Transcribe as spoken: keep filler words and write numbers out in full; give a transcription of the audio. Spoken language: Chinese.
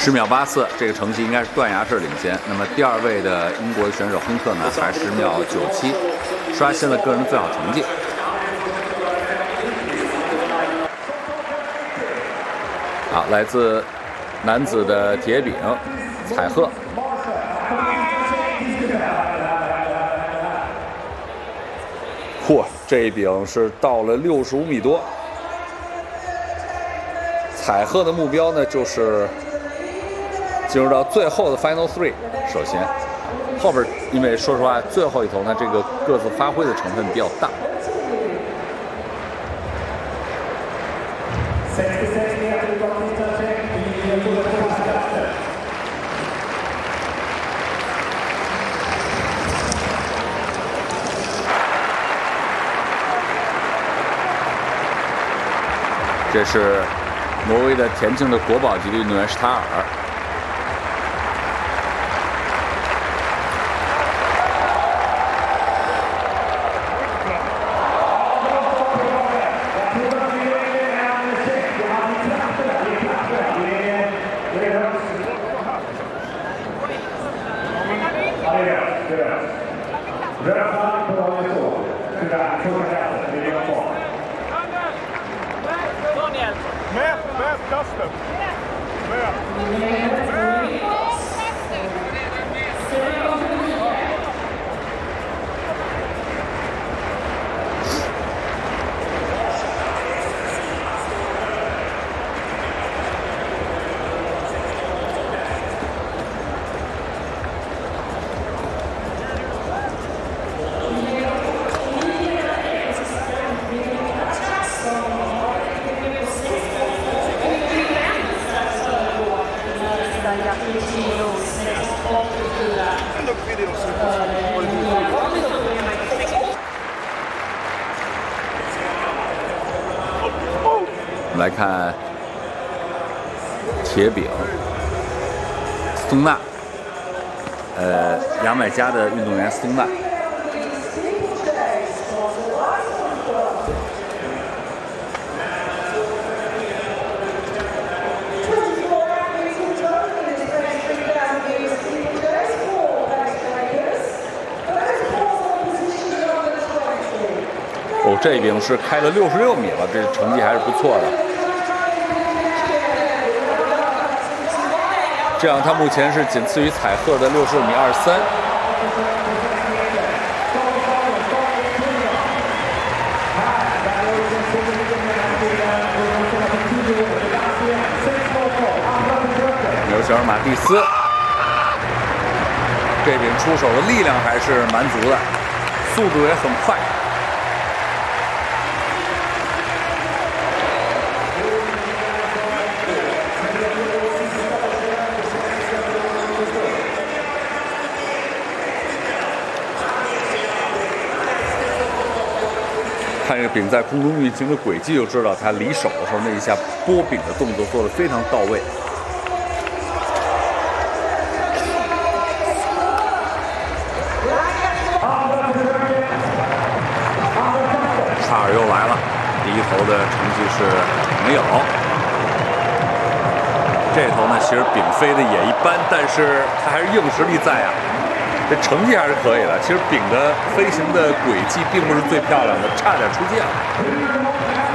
十秒八四，这个成绩应该是断崖式领先。那么第二位的英国选手亨特呢，还十秒九七，刷新了个人最好成绩。好，来自男子的铁饼，采鹤。嚯，这一饼是到了六十五米多。采鹤的目标呢，就是进入到最后的 Final Three。首先，后边因为说实话，最后一头呢，这个各自发挥的成分比较大。这是挪威的田径的国宝级的运动员施塔尔。 Med, med, kasten. Med. 我们来看铁饼，斯通纳，呃，牙买加的运动员斯通纳。哦，这一饼是开了六十六米了，这成绩还是不错的。这样，他目前是仅次于采鹤的六十六米二十三。纽小尔马蒂斯，这饼出手的力量还是蛮足的，速度也很快。看这个饼在空中运行的轨迹，就知道他离手的时候那一下拨饼的动作做得非常到位。查尔又来了，第一头的成绩是没有。这头呢，其实饼飞的也一般，但是他还是硬实力在啊。这成绩还是可以的，其实饼的飞行的轨迹并不是最漂亮的，差点出界了。